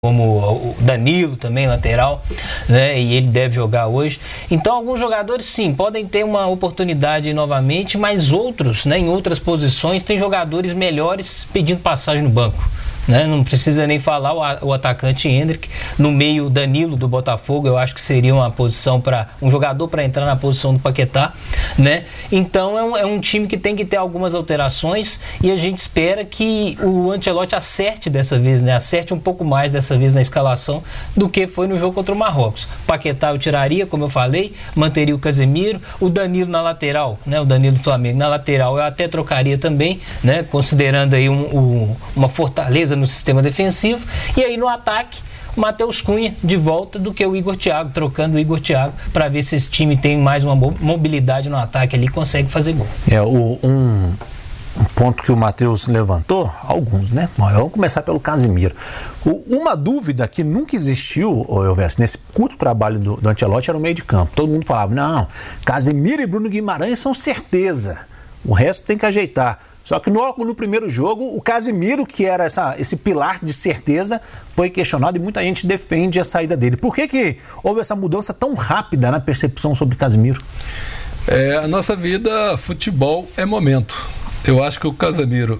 como o Danilo também, lateral, né? E ele deve jogar hoje. Então, alguns jogadores, sim, podem ter uma oportunidade novamente, mas outros, né, em outras posições, tem jogadores melhores pedindo passagem no banco. Né? Não precisa nem falar o atacante Hendrick. No meio, o Danilo do Botafogo, eu acho que seria uma posição para um jogador para entrar na posição do Paquetá, né? Então é um time que tem que ter algumas alterações e a gente espera que o Ancelotti acerte dessa vez, né? Acerte um pouco mais dessa vez na escalação do que foi no jogo contra o Marrocos. Paquetá eu tiraria, como eu falei, manteria o Casemiro, o Danilo na lateral, né? O Danilo do Flamengo na lateral eu até trocaria também, né? Considerando aí uma fortaleza no sistema defensivo, e aí no ataque o Matheus Cunha de volta do que o Igor Thiago, trocando o Igor Thiago para ver se esse time tem mais uma mobilidade no ataque ali e consegue fazer gol. Um ponto que o Matheus levantou, alguns, né? Vamos começar pelo Casemiro. Uma dúvida que nunca existiu, Elvésio, nesse curto trabalho do Ancelotti era o meio de campo. Todo mundo falava, não, Casemiro e Bruno Guimarães são certeza, o resto tem que ajeitar. Só que no primeiro jogo, o Casemiro, que era esse pilar de certeza, foi questionado e muita gente defende a saída dele. Por que houve essa mudança tão rápida na percepção sobre Casemiro? A nossa vida, futebol é momento. Eu acho que o Casemiro,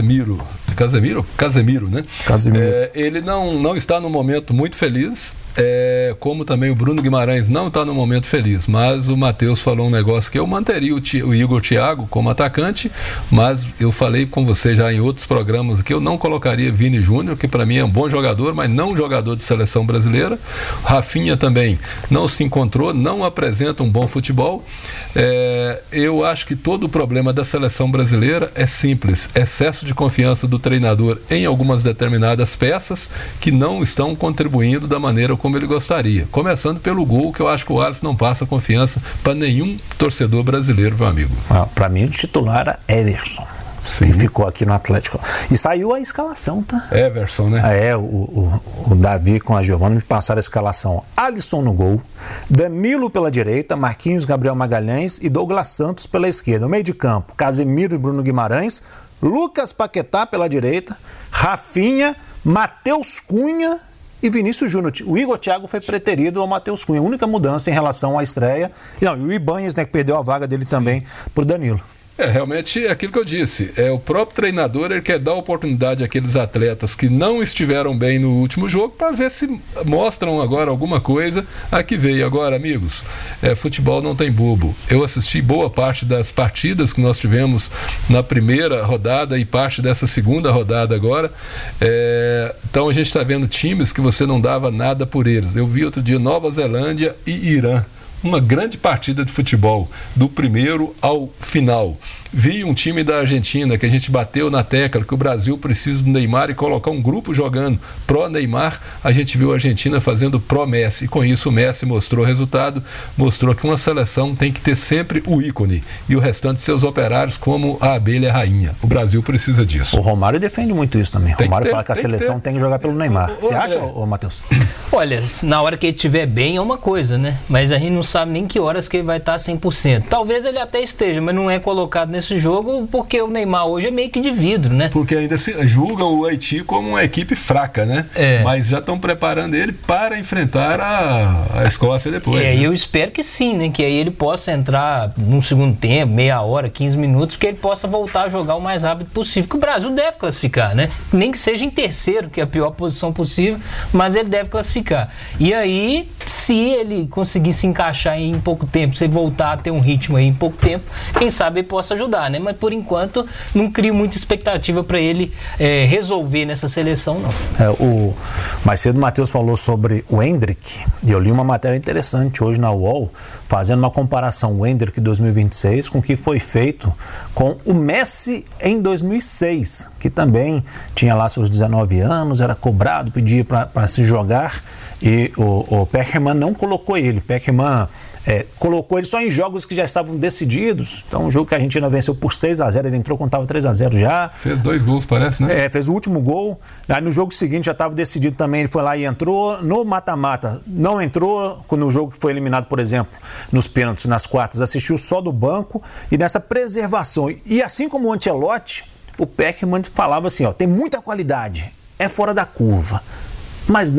né? Ele não está num momento muito feliz, como também o Bruno Guimarães não está num momento feliz, mas o Matheus falou um negócio que eu manteria o Igor Thiago como atacante, mas eu falei com você já em outros programas que eu não colocaria Vini Júnior, que para mim é um bom jogador, mas não um jogador de seleção brasileira. Rafinha também não se encontrou, não apresenta um bom futebol. Eu acho que todo o problema da seleção brasileira é simples, excesso de confiança do treinador em algumas determinadas peças que não estão contribuindo da maneira como ele gostaria. Começando pelo gol, que eu acho que o Alisson não passa confiança para nenhum torcedor brasileiro, meu amigo. Para mim, o titular era Everson. Sim. Que ficou aqui no Atlético. E saiu a escalação, tá? Everson, né? O Davi com a Giovana me passaram a escalação. Alisson no gol, Danilo pela direita, Marquinhos, Gabriel Magalhães e Douglas Santos pela esquerda. No meio de campo, Casemiro e Bruno Guimarães, Lucas Paquetá pela direita, Rafinha, Matheus Cunha e Vinícius Júnior. O Igor Thiago foi preterido ao Matheus Cunha. A única mudança em relação à estreia. E o Ibanez, né, que perdeu a vaga dele também para o Danilo. Realmente é aquilo que eu disse, o próprio treinador, ele quer dar oportunidade àqueles atletas que não estiveram bem no último jogo para ver se mostram agora alguma coisa a que veio. Agora, amigos, futebol não tem bobo. Eu assisti boa parte das partidas que nós tivemos na primeira rodada e parte dessa segunda rodada agora, então a gente está vendo times que você não dava nada por eles. Eu vi outro dia Nova Zelândia e Irã. Uma grande partida de futebol, do primeiro ao final. Vi um time da Argentina que a gente bateu na tecla que o Brasil precisa do Neymar e colocar um grupo jogando pró-Neymar. A gente viu a Argentina fazendo pró-Messi. E com isso o Messi mostrou o resultado, mostrou que uma seleção tem que ter sempre o ícone e o restante de seus operários como a abelha rainha. O Brasil precisa disso. O Romário defende muito isso também. O Romário fala que a seleção tem que jogar pelo Neymar. Você acha, Matheus? Olha, na hora que ele estiver bem é uma coisa, né? Mas a gente não sabe nem que horas que ele vai estar 100%. Talvez ele até esteja, mas não é colocado nesse jogo porque o Neymar hoje é meio que de vidro, né? Porque ainda se julgam o Haiti como uma equipe fraca, né? Mas já estão preparando ele para enfrentar a Escócia depois. E eu espero que sim, né? Que aí ele possa entrar no segundo tempo, meia hora, 15 minutos, que ele possa voltar a jogar o mais rápido possível. Que o Brasil deve classificar, né? Nem que seja em terceiro, que é a pior posição possível, mas ele deve classificar. E aí, se ele conseguir se encaixar em pouco tempo, se ele voltar a ter um ritmo aí em pouco tempo, quem sabe ele possa ajudar, né? Mas por enquanto não crio muita expectativa para ele resolver nessa seleção, não. Mais cedo o Matheus falou sobre o Hendrick e eu li uma matéria interessante hoje na UOL fazendo uma comparação o Hendrick 2026 com o que foi feito com o Messi em 2006, que também tinha lá seus 19 anos, era cobrado, pedia para se jogar. E o Pekerman não colocou ele. Pekerman colocou ele só em jogos que já estavam decididos. Então, um jogo que a Argentina venceu por 6-0, ele entrou quando estava 3-0 já. Fez 2 gols, parece, né? Fez o último gol. Aí no jogo seguinte já estava decidido também, ele foi lá e entrou. No mata-mata, não entrou. No jogo que foi eliminado, por exemplo, nos pênaltis, nas quartas, assistiu só do banco. E nessa preservação. E assim como o Ancelotti, o Pekerman falava assim, tem muita qualidade, é fora da curva. mas